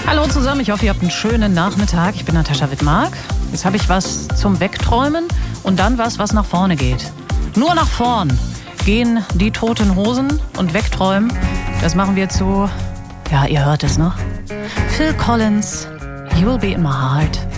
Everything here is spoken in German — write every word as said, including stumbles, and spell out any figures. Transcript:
Hallo zusammen, ich hoffe, ihr habt einen schönen Nachmittag. Ich bin Natascha Wittmark. Jetzt habe ich was zum Wegträumen und dann was, was nach vorne geht. Nur nach vorn gehen die Toten Hosen und wegträumen. Das machen wir zu, ja, ihr hört es noch. Phil Collins, You'll Be in My Heart.